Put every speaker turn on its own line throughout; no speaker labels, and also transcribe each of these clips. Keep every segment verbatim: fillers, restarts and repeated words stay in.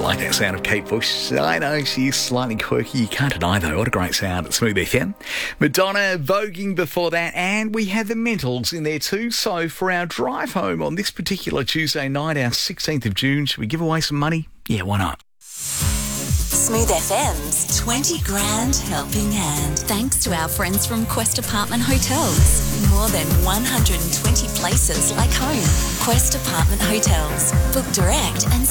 like that sound of Kate Bush. I know she's slightly quirky. You can't deny, though. What a great sound at Smooth F M. Madonna voguing before that, and we had the Mentals in there too. So for our drive home on this particular Tuesday night, our sixteenth of June, should we give away some money? Yeah, why not?
Smooth F M's twenty grand helping hand. Thanks to our friends from Quest Apartment Hotels. More than one hundred twenty places like home. Quest Apartment Hotels. Book direct and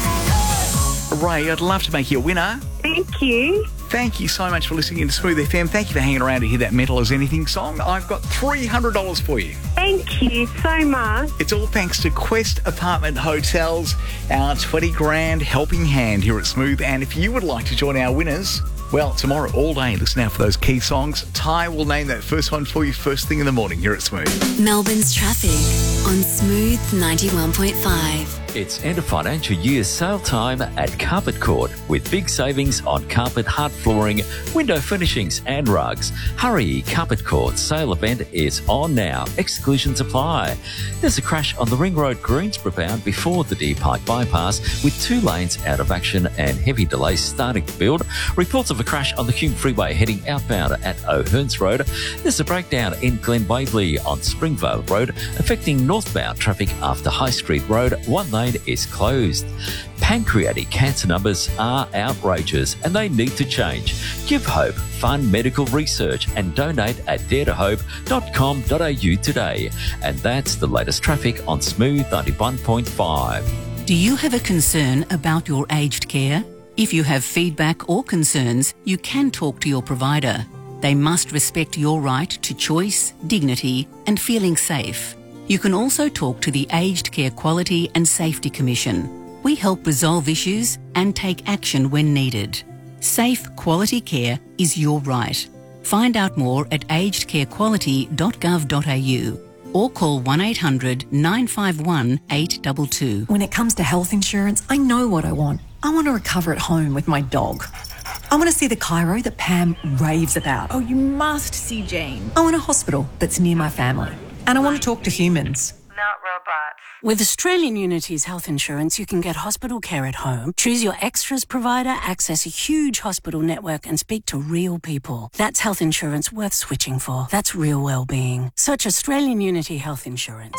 save.
Ray, I'd love to make you a winner.
Thank you.
Thank you so much for listening to Smooth F M. Thank you for hanging around to hear that Mental as Anything song. I've got three hundred dollars for you.
Thank you so much.
It's all thanks to Quest Apartment Hotels, our twenty grand helping hand here at Smooth. And if you would like to join our winners, well, tomorrow all day, listen out for those key songs. Ty will name that first one for you first thing in the morning here at Smooth.
Melbourne's traffic on Smooth ninety-one point five.
It's end of financial year sale time at Carpet Court with big savings on carpet, hard flooring, window furnishings and rugs. Hurry, Carpet Court sale event is on now. Exclusions apply. There's a crash on the Ring Road Greensboro bound before the Deer Pike bypass with two lanes out of action and heavy delays starting to build. Reports of a crash on the Hume Freeway heading outbound at O'Hearns Road. There's a breakdown in Glen Waverley on Springvale Road affecting northbound traffic after High Street Road. One lane is closed. Pancreatic cancer numbers are outrageous and they need to change. Give hope, fund medical research and donate at dare to hope dot com dot a u today. And that's the latest traffic on Smooth ninety-one point five.
Do you have a concern about your aged care? If you have feedback or concerns, you can talk to your provider. They must respect your right to choice, dignity and feeling safe. You can also talk to the Aged Care Quality and Safety Commission. We help resolve issues and take action when needed. Safe, quality care is your right. Find out more at aged care quality dot gov dot a u or call one eight hundred nine five one eight two two.
When it comes to health insurance, I know what I want. I want to recover at home with my dog. I want to see the chiro that Pam raves about.
Oh, you must see Jane.
I want a hospital that's near my family. And I want to talk to humans.
Not robots.
With Australian Unity's health insurance, you can get hospital care at home, choose your extras provider, access a huge hospital network and speak to real people. That's health insurance worth switching for. That's real well-being. Search Australian Unity Health Insurance.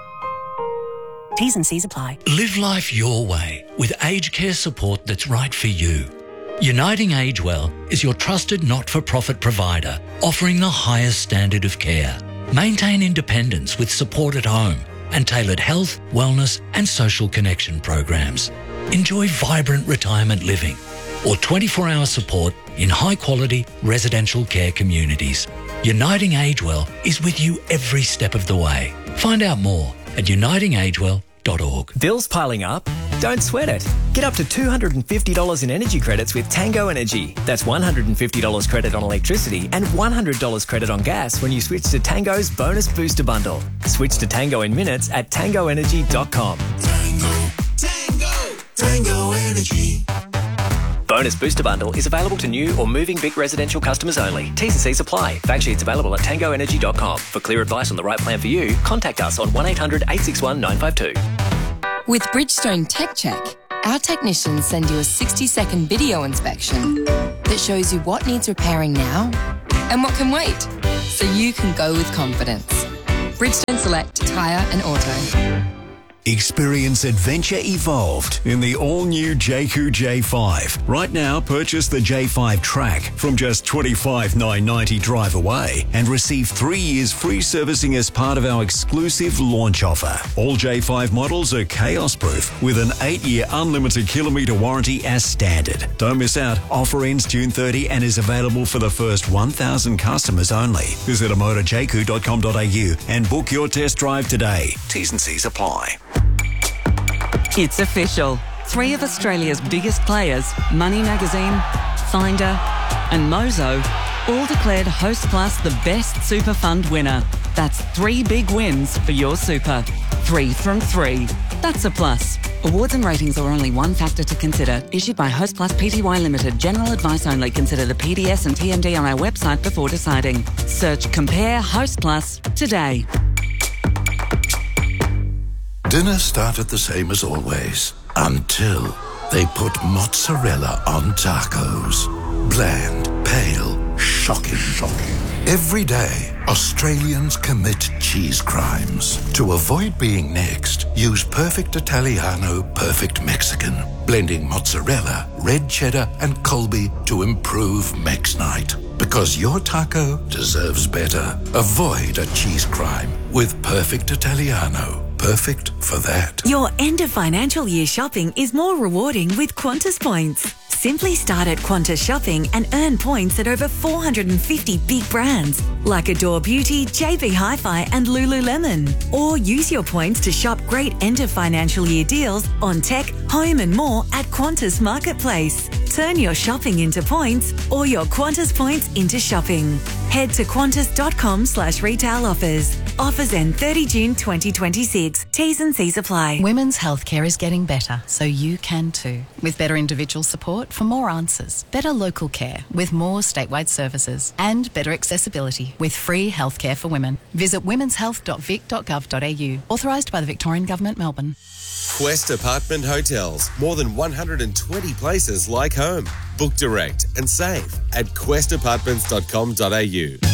T's and C's apply.
Live life your way with aged care support that's right for you. Uniting Agewell is your trusted not-for-profit provider, offering the highest standard of care. Maintain independence with support at home and tailored health, wellness and social connection programs. Enjoy vibrant retirement living or twenty-four hour support in high-quality residential care communities. Uniting Agewell is with you every step of the way. Find out more at uniting agewell dot org.
Bills piling up? Don't sweat it. Get up to two hundred fifty dollars in energy credits with Tango Energy. That's one hundred fifty dollars credit on electricity and one hundred dollars credit on gas when you switch to Tango's Bonus Booster Bundle. Switch to Tango in minutes at tango energy dot com.
Tango, Tango, Tango Energy.
Bonus Booster Bundle is available to new or moving Vic residential customers only. T's and C's apply. Fact sheets available at tango energy dot com. For clear advice on the right plan for you, contact us on one eight hundred eight six one nine five two.
With Bridgestone Tech Check, our technicians send you a sixty second video inspection that shows you what needs repairing now and what can wait, so you can go with confidence. Bridgestone Select Tyre and Auto.
Experience adventure evolved in the all-new J Q J five. Right now, purchase the J five Track from just twenty-five thousand nine hundred ninety dollars drive away and receive three years free servicing as part of our exclusive launch offer. All J five models are chaos-proof with an eight year unlimited kilometre warranty as standard. Don't miss out. Offer ends June thirtieth and is available for the first one thousand customers only. Visit amotor j q dot com dot a u and book your test drive today. T's and C's apply.
It's official. Three of Australia's biggest players, Money Magazine, Finder and Mozo, all declared Hostplus the best super fund winner. That's three big wins for your super. Three from three. That's a plus. Awards and ratings are only one factor to consider. Issued by Hostplus Pty Limited. General advice only. Consider the P D S and T M D on our website before deciding. Search Compare Hostplus today.
Dinner started the same as always, until They put mozzarella on tacos. Bland, pale, shocking, shocking. Every day, Australians commit cheese crimes. To avoid being next, use Perfect Italiano, Perfect Mexican. Blending mozzarella, red cheddar, and Colby to improve Mex Night. Because your taco deserves better. Avoid a cheese crime with Perfect Italiano. Perfect for that.
Your end of financial year shopping is more rewarding with Qantas points. Simply start at Qantas Shopping and earn points at over four hundred fifty big brands like Adore Beauty, J B Hi-Fi and Lululemon. Or use your points to shop great end of financial year deals on tech, home and more at Qantas Marketplace. Turn your shopping into points or your Qantas points into shopping. Head to qantas.com slash retail offers. Offers end thirty June twenty twenty-six. T's and C's apply.
Women's healthcare is getting better, so you can too. With better individual support for more answers, better local care with more statewide services, and better accessibility with free healthcare for women. Visit womens health dot vic dot gov dot a u. Authorised by the Victorian Government, Melbourne.
Quest Apartment Hotels. More than one hundred twenty places like home. Book direct and save at quest apartments dot com dot a u.